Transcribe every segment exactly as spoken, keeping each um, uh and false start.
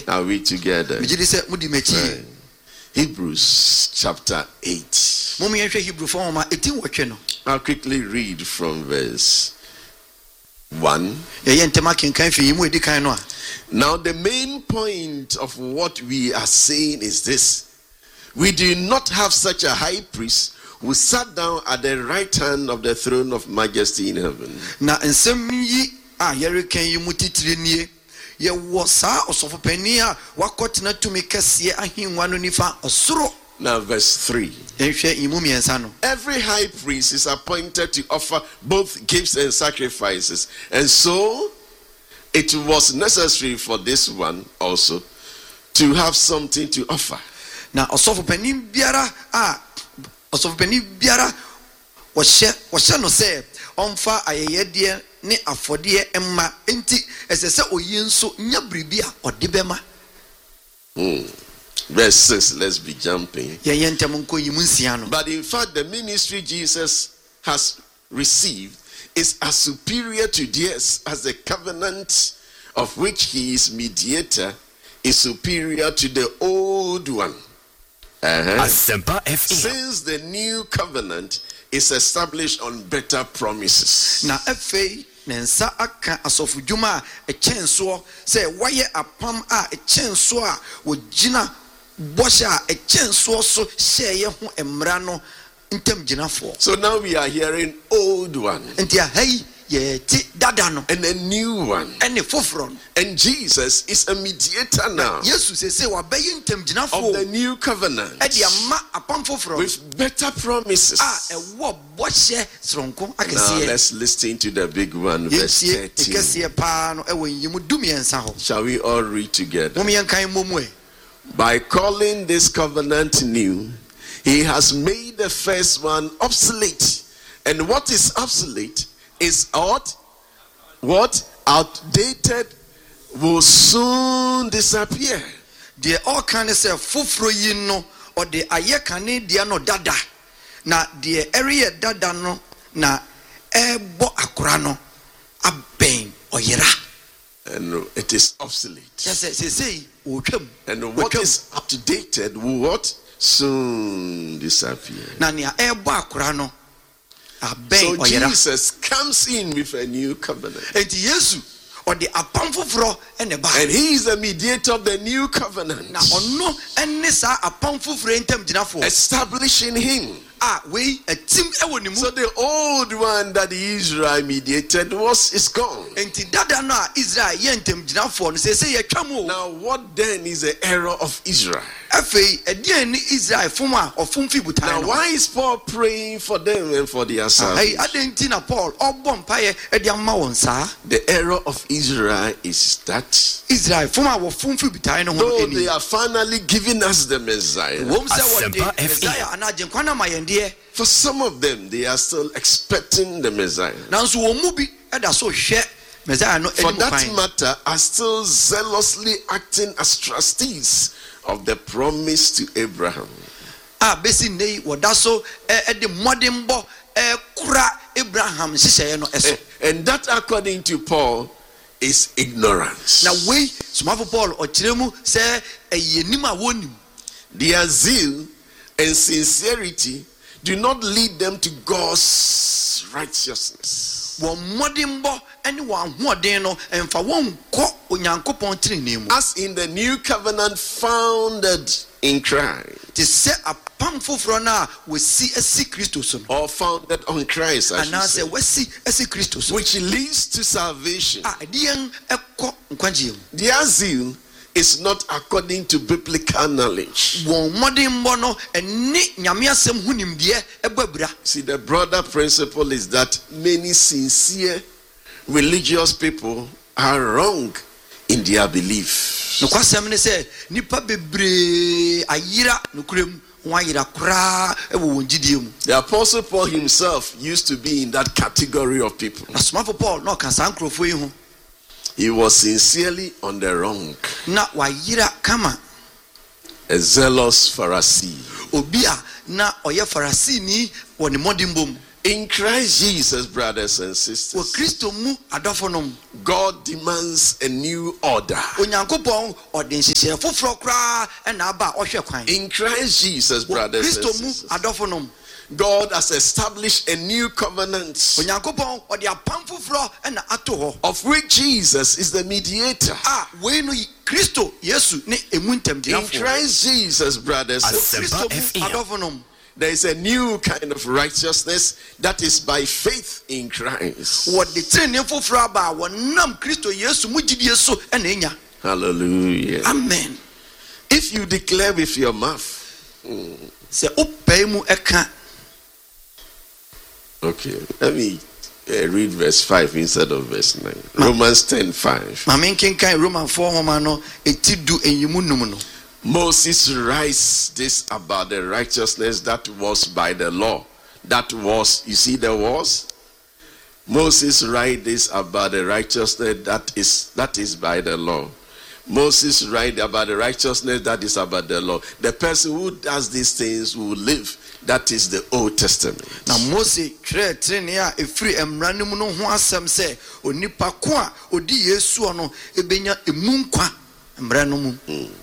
Are we together? Right. Hebrews chapter eight. I'll quickly read from verse one. Now the main point of what we are saying is this: we do not have such a high priest who sat down at the right hand of the throne of majesty in heaven. Na ensemi a yɛreka yi mutitire nie yɛwɔ saa ɔsɔfopani a wakɔtena tumi kɛseɛ ahengua no nifa ɔsoro. Now verse three. Every high priest is appointed to offer both gifts and sacrifices, and so it was necessary for this one also to have something to offer. Now ɔsɔfopani biara a ɔsɔfopani biara wɔhyɛ wɔhyɛ no sɛ ɔmfa ayɛyɛdeɛ ne afɔdeɛ ɛma enti ɛsɛ sɛ oyi nso nya biribi a ɔde bɛma. Verse six, let's be jumping. But in fact, the ministry Jesus has received is as superior to theirs as the covenant of which he is mediator is superior to the old one. Uh-huh. Since the new covenant is established on better promises. Now, nensa aka asofudwuma a chenso say waye apam a chenso a wogina bosha a chenso so share ho emra no ntem ginafo. So now we are hearing old one. Ntia hey ye ti dada no and a new one. And foforo. And Jesus is a mediator now. Jesus say say wabayi ntem ginafo of the new covenant. E dia ma apam foforo with better promises. Ah e wo boshe sronko akese. Now let's listen to the big one, verse thirteen. Shall we all read together? By calling this covenant new, he has made the first one obsolete. And what is obsolete is what? What? Outdated will soon disappear. The all kind of say fufro yino or the ayekane dia no dada. Na the area dada no na ebo akurano aben oyera. And it is obsolete. Yes, say say and what is outdated will what? Soon disappear. Na nia ebo akurano aben so oyera. Jesus comes in with a new covenant. And Yesu or the apam fufro and the and he is the mediator of the new covenant. Na ono enisa apam fufro entem ginafo. Establishing him. Ah, we a team ewonimu. So the old one that Israel mediated was is gone. Enti dada na Israel yentem ginafo no say say yetwam. Now what then is the error of Israel? Afei edian ni Israel fuma ofum fi butan. Now why is Paul praying for them and for their salvation? Hey, adenti na Paul obom paye edi amma won sa. The error of Israel is that Israel fuma wo fum fi butan no ho eni. They are finally giving us the Messiah. For some of them, they are still expecting the Messiah. For that matter, are still zealously acting as trustees of the promise to Abraham. Ah, basically, what that's so at the modern bo kura Abraham. And that, according to Paul, is ignorance. Now, we some of Paul or Chiremu say a yenima wonim. Their zeal and sincerity do not lead them to God's righteousness. As in the new covenant founded in Christ. Or founded on Christ, I should say. Which leads to salvation. Their zeal is not according to biblical knowledge. See, the broader principle is that many sincere religious people are wrong in their belief. The Apostle Paul himself used to be in that category of people. He was sincerely on the wrong. A zealous Pharisee. In Christ Jesus, brothers and sisters, God demands a new order. In Christ Jesus, brothers and sisters, God has established a new covenant, of which Jesus is the mediator. In Christ Jesus, brothers and sisters, there is a new kind of righteousness that is by faith in Christ. Hallelujah. Amen. If you declare with your mouth, mm, okay, let me uh, read verse five instead of verse nine. Ma- Romans ten five. Moses writes this about the righteousness that was by the law. That was, you see, there was. Moses writes this about the righteousness that is that is by the law. Moses writes about the righteousness that is about the law. The person who does these things will live. That is the Old Testament. Now Moses create trenia efri emranu mu no ho asem se onipa ko a odi Yesu no ebenya emunkwa emranu mu.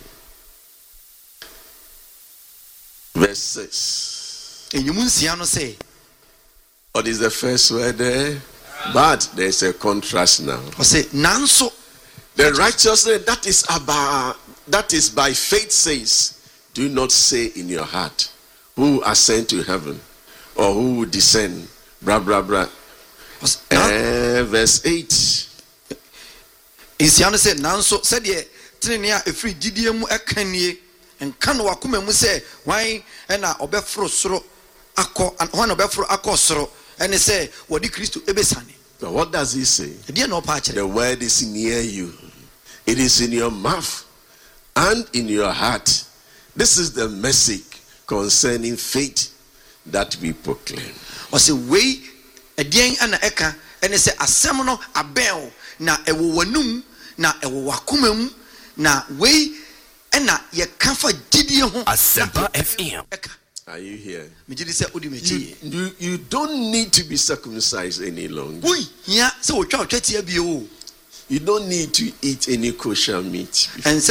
Verse six. Enyumu nsia no say. What is the first word there? But there is a contrast now. O say nanso the righteousness that is about that is by faith says, do not say in your heart, who ascend to heaven, or who will descend, blah blah blah. Uh, verse eight. Isiano said, "Nanso said ye trenia efri gidie mu ekanie enka no wakoma mu se wan na obefro soro akọ wan obefro akọ soro ene say wodi Kristo ebesane." So what does he say? The word is near you. It is in your mouth and in your heart. This is the message concerning faith that we proclaim. O say we edien ana eka ene say asem no abel na ewo wanum na ewo wakoma mu na we ena ye kafa gidie ho Asempa F M. Are you here? You, you, you don't need to be circumcised any longer. You don't need to eat any kosher meat. And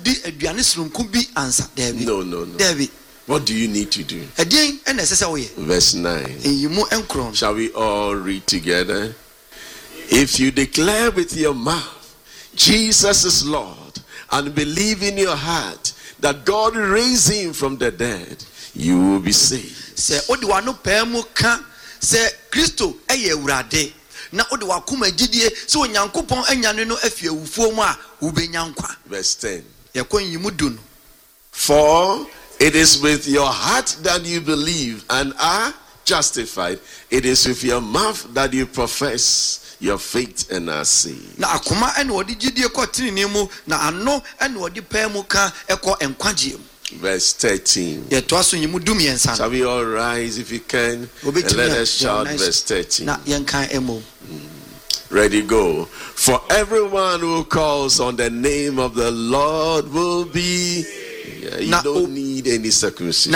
no, no, no. What do you need to do? Verse nine. Shall we all read together? If you declare with your mouth Jesus is Lord and believe in your heart that God raised him from the dead, you will be saved. Say odiwano pemu ka say Kristo eye urade na odiwa kuma gidie so onyankopon anyane no afie wufuo mu a ubenyankwa. Verse ten. Yakon yimudu no. For it is with your heart that you believe and are justified. It is with your mouth that you profess your faith and are saved. Na akoma ene odi gidie ko tinini mu na ano ene odi pemu ka eko enkwagye. Verse thirteen. Shall we all rise if you can? And let us shout verse thirteen. Mm. Ready, go. For everyone who calls on the name of the Lord will be. Yeah, you na don't need any circumcision.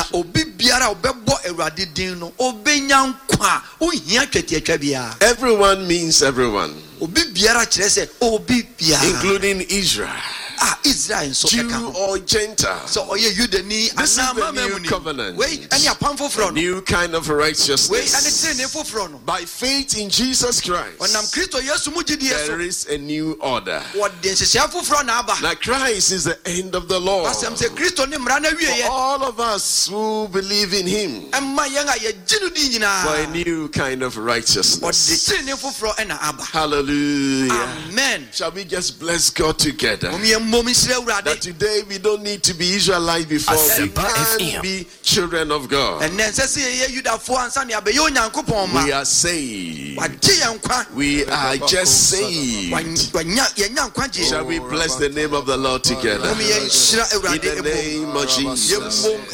Everyone means everyone, including Israel. Ah, Israel so Jew or Gentile. So oye you the ni this is the new covenant. Wait, any apamfo from new kind of righteousness. Wait, and it's from by faith in Jesus Christ. There is a new order. What now Christ is the end of the law. For all of us who believe in him. For a new kind of righteousness. Hallelujah. Amen. Shall we just bless God together? That today we don't need to be Israelite before we can be children of God. We are saved. We are just saved. Shall we bless the name of the Lord together? In the name of Jesus.